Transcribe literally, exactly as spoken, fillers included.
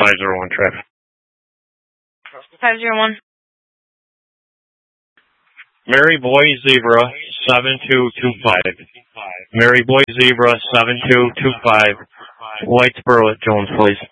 five zero one traffic. five zero one. Mary Boy Zebra seven two two five. Mary Boy Zebra seven two two five. Whitesboro at Jones, please.